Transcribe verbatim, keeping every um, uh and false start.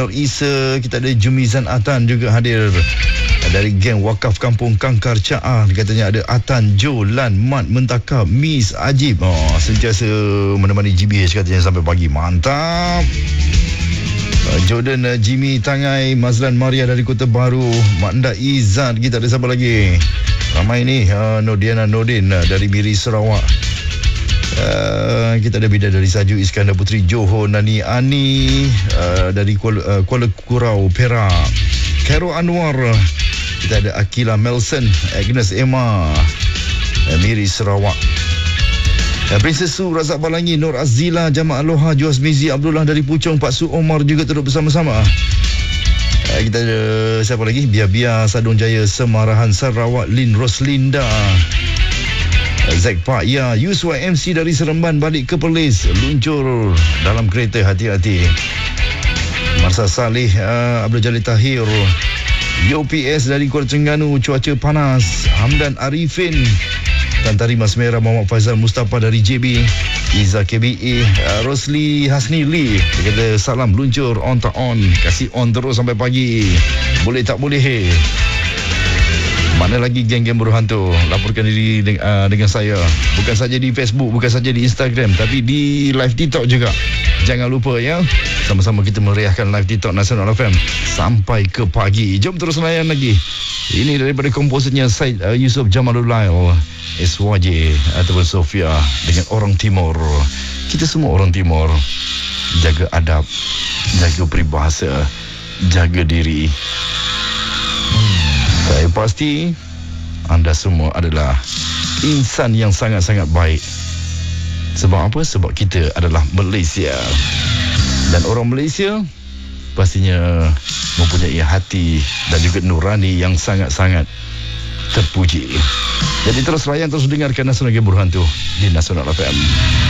Nur Isa, kita ada Jumizan Atan juga hadir dari geng Wakaf Kampung Kangkar Caah. Katanya ada Atan, Jo, Lan, Mat, Mentakab, Miss, Ajib. Oh, sentiasa menemani G B H katanya sampai pagi. Mantap. uh, Jordan, uh, Jimmy Tangai, Mazlan Maria dari Kota Baru, Mak Nda Izzat. Kita ada siapa lagi? Ramai ni. uh, Nodiana Nordin uh, dari Miri Sarawak. Uh, kita ada Bidadari Saju, Iskandar Putri Johor, Nani Ani uh, dari Kuala, uh, Kuala Kurau, Perak, Khairul Anwar. Kita ada Akila Melson, Agnes Emma, uh, Miri Sarawak, uh, Princess Su, Razak Balangi, Nur Azila, Jamaah Aloha, Juaz Mizi Abdullah dari Puchong, Pak Su Omar juga duduk bersama-sama. uh, Kita ada siapa lagi? Bia-Bia, Sadong Jaya, Semarahan Sarawak, Lin Roslinda, Zack Pak, ya, Yuswa M C dari Seremban balik ke Perlis, luncur dalam kereta, hati-hati. Marsa Saleh, uh, Abdul Jalil Tahir, U P S dari Kuala Terengganu, cuaca panas. Hamdan Arifin, Tantari Mas Merah, Muhammad Faizal Mustafa dari J B, Iza K B A, uh, Rosli Hasni Lee. Dia kata salam luncur, on tak on, kasih on terus sampai pagi. Boleh tak boleh, he. Mana lagi geng-geng buruh hantu? Laporkan diri de- uh, dengan saya. Bukan saja di Facebook, bukan saja di Instagram, tapi di live TikTok juga. Jangan lupa ya. Sama-sama kita meriahkan live TikTok Nasional F M sampai ke pagi. Jom terus layan lagi. Ini daripada komposernya Syed uh, Yusof Jamalulail, S Y J ataupun Sofia dengan Orang Timur. Kita semua orang Timur. Jaga adab, jaga peribahasa, jaga diri. Saya pasti anda semua adalah insan yang sangat-sangat baik. Sebab apa? Sebab kita adalah Malaysia. Dan orang Malaysia pastinya mempunyai hati dan juga nurani yang sangat-sangat terpuji. Jadi terus layan, terus dengarkan Nasional Game Berhantu di Nasional F M.